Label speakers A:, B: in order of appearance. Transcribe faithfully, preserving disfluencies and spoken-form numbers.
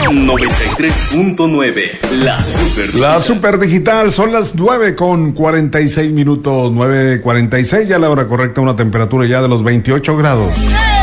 A: noventa y tres punto nueve, la super digital.
B: La super digital, son las nueve con cuarenta y seis minutos, nueve cuarenta y seis, ya la hora correcta, una temperatura ya de los veintiocho grados.